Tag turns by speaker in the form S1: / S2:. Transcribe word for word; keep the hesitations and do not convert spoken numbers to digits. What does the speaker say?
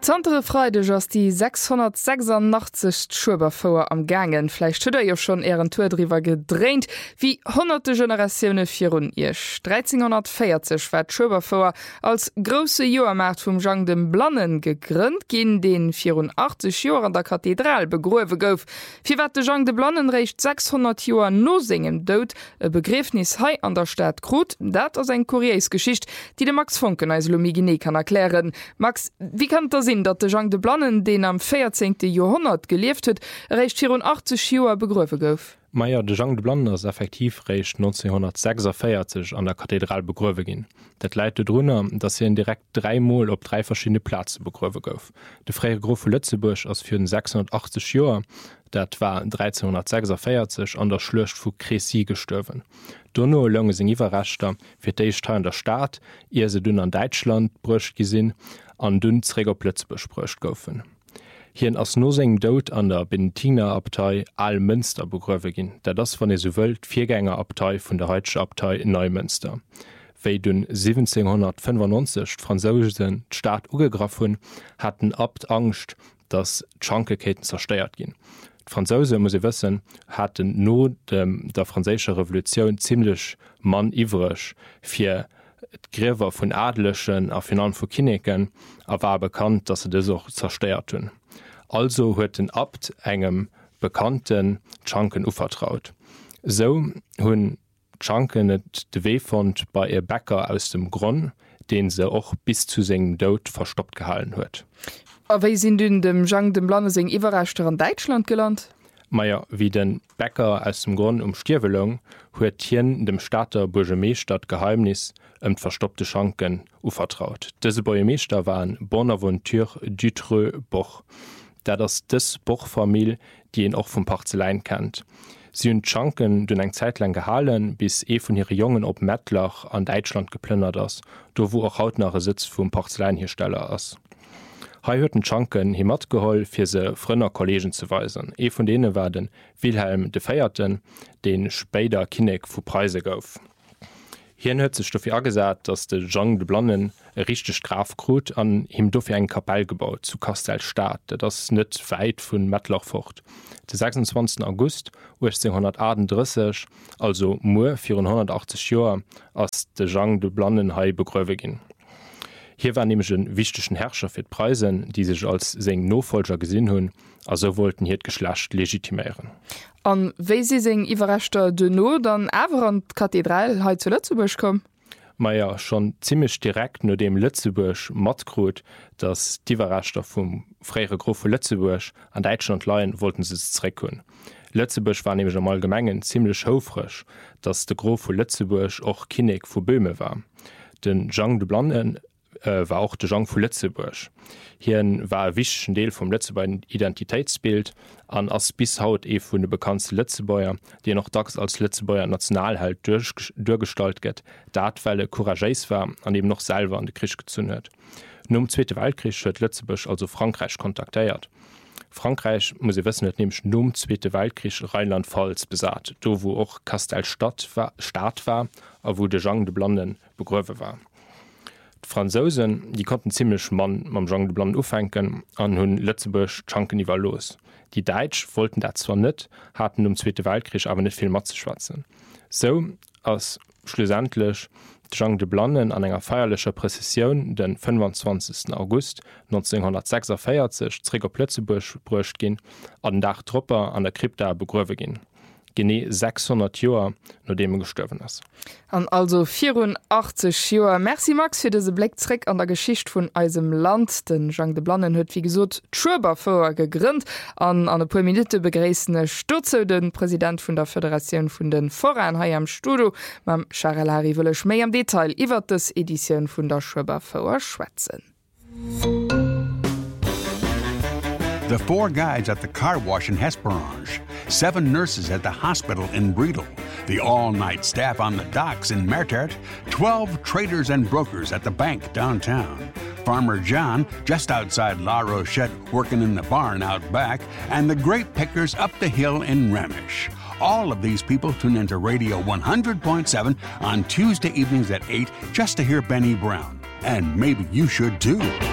S1: Zantere Freude ass die sechshundertsechsundachtzig Schuberfoer am Gangen. Vielleicht huet er jo schon Ären Tourdriwer gedreht, wie hunderte Generationune virun Ich. dreizehnhundertvierzig war Schuberfoer als grosse Joermarkt vum Jean dem Blannen gegrünnt, ginn den vierundachtzig Joer an der Kathedral begruewe gouf. Fi wat de Jean de Blannen recht sechshundert Joer no segem Dout e Begriffnis hei an der Stadt Grot, dat ass eng Kuriesgeschicht, die de Max Funken als Lomigine kann erklären. Max, wie kann das dat de Jean de Blannen, den am vierzehnten Jahrhundert gelieft huet, recht vierundachtzig Joer begruewe gouf.
S2: Meier de Jean de Blannen ass effektiv recht neunzehnhundertsechsundvierzig an der Kathedral begruewe ginn. Dat leitet runnner, dat se en direkt dreimal op drei verschiedene Plaze begruewe gouf. De Freiere Grof vu Lützeburg ass fir den sechshundertachtzig Joer, dat war dreizehnhundertsechsundvierzig an der Schlucht vu Crécy gestøwen. Donno lange seg iwwerrechtter fir d'éichtheil an der Staat, ihr se dünn an Deutschland bruecht gesinn, an dünn Träger Plötze besprcht goufen. Hien ass no segem Dout an der Benediktinerabtei Allmünster begruewe ginn, dat das van e so wëlt Viergängerabtei vun der Heitsche Abtei in Neumünster. Wéi dun siebzehnhundertfünfundneunzig Französischen Staat ugegraf hunn, hatten Abt Angst, dass Chankeketen zersteiert ginn. Franzose muss ich wissen, hatten no dem, der französische Revolution ziemlich mann iwrech fir Gräwer vun Adlechen a Finan vu Kineken, a war bekannt, dass se das auch zersteiert hun. Also huet den Abt engem bekannten Chanken uvertraut. So hunn Chanken net de Wefond bei ihr Bäcker aus dem Gronn, den se och bis zu segem Dout verstoppt gehalten huet.
S1: Aéi sinn dun dem Jean dem Blannen seg Iwerrechter an Deutschland gelernt?
S2: Meier wie den Bäcker aus dem Grund um Stierwelung huet hien dem Stadter Bourgemeestadt Geheimnis ëm verstoppte Schanken uvertraut. Dëse Bourgemeester waren Bonaventure Dutreux Boch, da das dës Bochfamilie, die en och vum Parzelein kennt. Sie hun Schanken dun eng Zeitlang gehalen, bis e vun ihre Jungen op Mettlach an Deutschland geplünnert ass, do wo auch hautnare Sitz vum Parzelleinhersteller ass. Hei hueten Chanken hi mat geholl fir se frënner Kollegen ze weisen. E vun dene war den Wilhelm de Feierten, den Spéider Kinnek vu Preise gouf. Hien huet sech dofir agesat, dats de Jean de Blannen e richteg Graf Grot an him dofir eng Kapell gebaut zu Kastelstaat, dat ass net weit vun Mettlach focht. De sechsundzwanzigsten August achtzehnhundertachtunddreißig, also Mo vierhundertachtzig Joer, ass de Jean de Blannen hei begruewe ginn. Hier war nämlich een wichtigchten Herrscher fir Preisen, die sich als seng Nofolger gesinn hunn, also wollten hier d Geschlecht legitimieren.
S1: An wéi se seng Iwerrechter de no dann awer an d Kathedral he zu Lützeburg kom?
S2: Meier schon ziemlich direkt no dem Lützeburg matgrot, dats d'Iwerrechter vum Freiere Grof vu Lützeburg an Deutschland leiien wollten se zreck hunn. Lützeburg war nämlich am allgemengen ziemlich houfrisch, dats de Grof vu Lützeburg och Kinnek vu Böhme war. Den Jean de Blannen war auch de Jean vu Lützeburg. Hien war e wichtigen Deel vum Lützeburger Identitätsbild an ass bis haut e vun de bekannte Lützebäuer, die noch dacks als Lützebäuer Nationalhalt durchgestalt gëtt, dat weil e couragéis war an dem noch selber an de Krisch gezünn huet. Nom Zweite Weltkrieg huet Lützeburg also Frankreich kontaktéiert. Frankreich muss ich wissen, nämlich nom Zweite Weltkrieg Rheinland-Pfalz besat, do wo auch Kastelstadt war, Staat war, a wo de Jean de Blannen begruewe war. Die Franzosen, die konnten ziemlich Mann mam Jean de Blannen ufenken an hunn Lützeburg Chanken iwwer los. Die Deitsch wollten dat zwar net, hatten um Zweite Weltkrieg aber net viel mat zu schwatzen. So ass schlussendlich Jean de Blannen an enger feierlicher Präzision den fünfundzwanzigsten August neunzehnhundertsechsundvierzig Träger Plötzeburg bruecht gin, an den Dach Tropper an der Krypta begruewe gin. Genné sechshundert Joer no dem gestøwen ass.
S1: An also vierundachtzig Joer. Merci Max fir dese Blickzreck an der Geschicht vun eisem Land. Den Jean de Blannen huet wie gesot Schuberfoer gegrünnt an an e puer Minute begréissene Stutze den Präsident vun der Föderation vun den Foren hai am Studio mam Charlari wëlech méi am Detail iwwer des Editionioun vun der Schuberfoer schwätzen.
S3: The four guides at the car wash in Hesperange, seven nurses at the hospital in Bredel, the all-night staff on the docks in Mertert, twelve traders and brokers at the bank downtown, Farmer John just outside La Rochette working in the barn out back, and the grape pickers up the hill in Remish. All of these people tune into Radio one hundred point seven on Tuesday evenings at eight just to hear Benny Brown. And maybe you should too.